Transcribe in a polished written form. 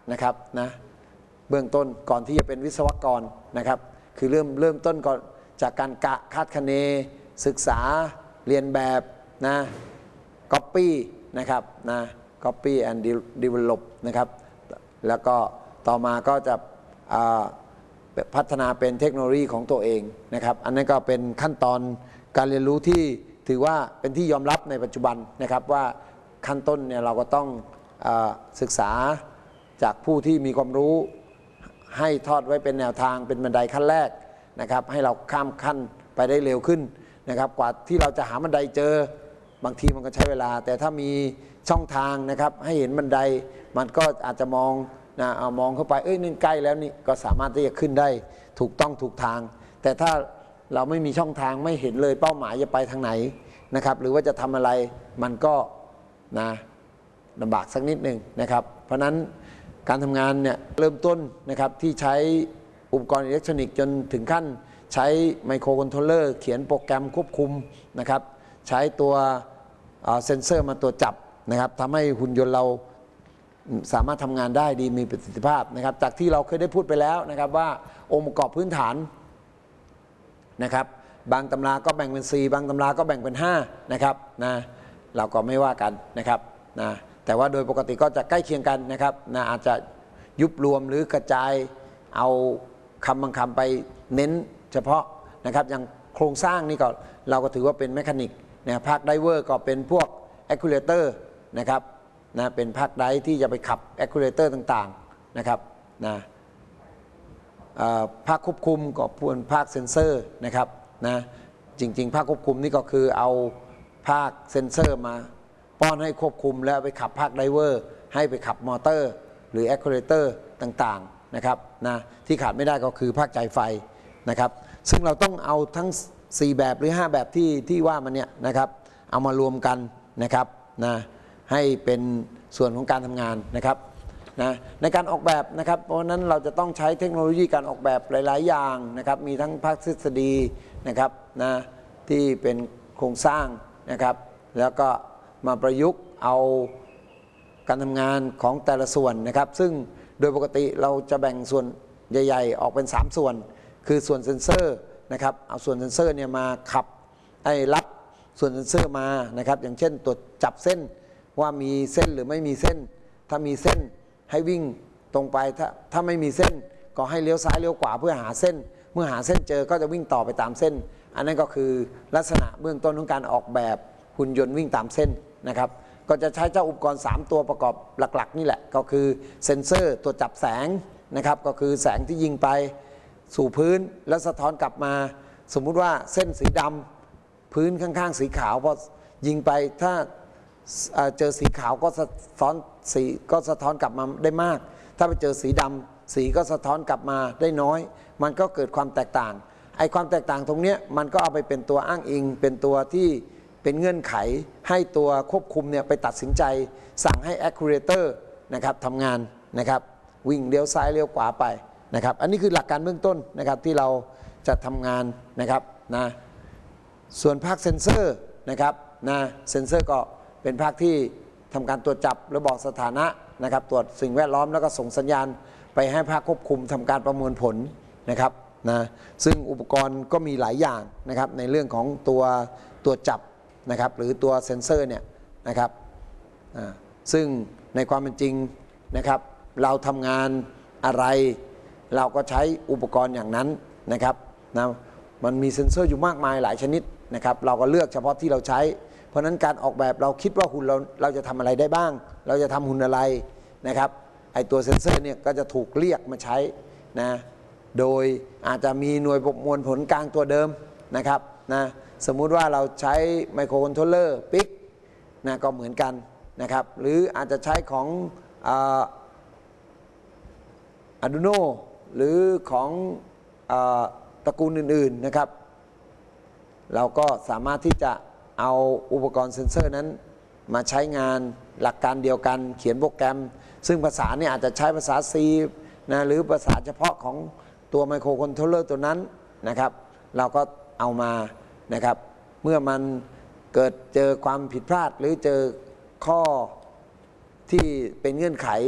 นะครับนะเบื้องต้นก่อนที่จะเป็นวิศวกรนะครับคือเริ่มต้นก่อนจากการกะคาดคะเนศึกษาเรียนแบบนะ copy นะครับนะ copy and develop นะครับแล้วก็ต่อมาก็จะพัฒนาเป็นเทคโนโลยีของตัวเองนะครับอันนั้นก็เป็นขั้นตอนการเรียนรู้ที่ถือว่าเป็นที่ยอมรับในปัจจุบันนะครับว่าขั้นต้นเนี่ยเราก็ต้องศึกษาจากผู้ที่มีความรู้ให้ทอดไว้เป็นแนวทางเป็นบันไดขั้นแรกนะครับให้เราข้ามขั้นไปได้เร็วขึ้นนะครับกว่าที่เราจะหาบันไดเจอบางทีมันก็ใช้เวลาแต่ถ้ามีช่องทางนะครับให้เห็นบันไดมันก็อาจจะมองมองเข้าไปนี่ใกล้แล้วนี่ก็สามารถที่จะขึ้นได้ถูกต้องถูกทางแต่ถ้าเราไม่มีช่องทางไม่เห็นเลยเป้าหมายจะไปทางไหนนะครับหรือว่าจะทำอะไรมันก็ลำบากสักนิดหนึ่งนะครับเพราะนั้นการทำงานเนี่ยเริ่มต้นนะครับที่ใช้อุปกรณ์อิเล็กทรอนิกส์จนถึงขั้นใช้ไมโครคอนโทรลเลอร์เขียนโปรแกรมควบคุมนะครับใช้ตัวเซ็นเซอร์มาตรวจจับนะครับทำให้หุ่นยนต์เราสามารถทำงานได้ดีมีประสิทธิภาพนะครับจากที่เราเคยได้พูดไปแล้วนะครับว่าองค์ประกอบพื้นฐานนะครับบางตำราก็แบ่งเป็น4บางตำราก็แบ่งเป็น5นะครับเราก็ไม่ว่ากันนะครับแต่ว่าโดยปกติก็จะใกล้เคียงกันนะครับอาจจะยุบรวมหรือกระจายเอาคำบางคำไปเน้นเฉพาะนะครับอย่างโครงสร้างนี่ก็เราก็ถือว่าเป็นแมคานิกภาคไดเวอร์ก็เป็นพวกแอคคูเลเตอร์นะครับเป็นภาคไดที่จะไปขับแอคคูเลเตอร์ต่างๆนะครับภาคควบคุมก็พวนภาคเซ็นเซอร์นะครับจริงๆภาคควบคุมนี่ก็คือเอาภาคเซ็นเซอร์มาป้อนให้ควบคุมแล้วไปขับภาคไดเวอร์ให้ไปขับมอเตอร์หรือแอคคูเลเตอร์ต่างๆนะครับที่ขาดไม่ได้ก็คือภาคจ่ายไฟนะครับซึ่งเราต้องเอาทั้ง4แบบหรือ5แบบที่ว่ามันเนี่ยนะครับเอามารวมกันนะครับให้เป็นส่วนของการทำงานนะครับในการออกแบบนะครับเพราะนั้นเราจะต้องใช้เทคโนโลยีการออกแบบหลายๆอย่างนะครับมีทั้งภาคทฤษฎีนะครับที่เป็นโครงสร้างนะครับแล้วก็มาประยุกต์เอาการทำงานของแต่ละส่วนนะครับซึ่งโดยปกติเราจะแบ่งส่วนใหญ่ๆออกเป็น3ส่วนคือส่วนเซ็นเซอร์นะครับเอาส่วนเซ็นเซอร์เนี่ยมาขับรับส่วนเซ็นเซอร์มานะครับอย่างเช่นตรวจจับเส้นว่ามีเส้นหรือไม่มีเส้นถ้ามีเส้นให้วิ่งตรงไปถ้าไม่มีเส้นก็ให้เลี้ยวซ้ายเลี้ยวขวาเพื่อหาเส้นเมื่อหาเส้นเจอก็จะวิ่งต่อไปตามเส้นอันนั้นก็คือลักษณะเบื้องต้นของการออกแบบหุ่นยนต์วิ่งตามเส้นนะครับก็จะใช้เจ้าอุปกรณ์3ตัวประกอบหลักๆนี่แหละก็คือเซ็นเซอร์ตรวจจับแสงนะครับก็คือแสงที่ยิงไปสู่พื้นแล้วสะท้อนกลับมาสมมุติว่าเส้นสีดำพื้นข้างๆสีขาวพอยิงไปถ้าเจอสีขาวก็สะท้อนกลับมาได้มากถ้าไปเจอสีดำสีก็สะท้อนกลับมาได้น้อยมันก็เกิดความแตกต่างความแตกต่างตรงนี้มันก็เอาไปเป็นตัวอ้างอิงเป็นตัวที่เป็นเงื่อนไขให้ตัวควบคุมเนี่ยไปตัดสินใจสั่งให้ Actuator นะครับทำงานนะครับวิ่งเลี้ยวซ้ายเลี้ยวขวาไปนะครับอันนี้คือหลักการเบื้องต้นนะครับที่เราจะทำงานนะครับส่วนภาคเซ็นเซอร์นะครับเซ็นเซอร์ก็เป็นภาคที่ทำการตรวจจับและบอกสถานะนะครับตรวจสิ่งแวดล้อมแล้วก็ส่งสัญญาณไปให้ภาคควบคุมทำการประมวลผลนะครับซึ่งอุปกรณ์ก็มีหลายอย่างนะครับในเรื่องของตัวตรวจจับนะครับหรือตัวเซ็นเซอร์เนี่ยนะครับซึ่งในความเป็นจริงนะครับเราทำงานอะไรเราก็ใช้อุปกรณ์อย่างนั้นนะครับมันมีเซ็นเซอร์อยู่มากมายหลายชนิดนะครับเราก็เลือกเฉพาะที่เราใช้เพราะนั้นการออกแบบเราคิดว่าหุ่นเราจะทำอะไรได้บ้างเราจะทำหุ่นอะไรนะครับตัวเซ็นเซอร์เนี่ยก็จะถูกเรียกมาใช้โดยอาจจะมีหน่วยประมวลผลกลางตัวเดิมนะครับสมมุติว่าเราใช้ไมโครคอนโทรลเลอร์ปิกก็เหมือนกันนะครับหรืออาจจะใช้ของArduino หรือของตระกูลอื่นๆนะครับเราก็สามารถที่จะเอาอุปกรณ์เซ็นเซอร์นั้นมาใช้งานหลักการเดียวกันเขียนโปรแกรมซึ่งภาษาเนี่ยอาจจะใช้ภาษา C หรือภาษาเฉพาะของตัวไมโครคอนโทรลเลอร์ตัวนั้นนะครับเราก็เอามานะครับเมื่อมันเกิดเจอความผิดพลาดหรือเจอข้อที่เป็นเงื่อนไข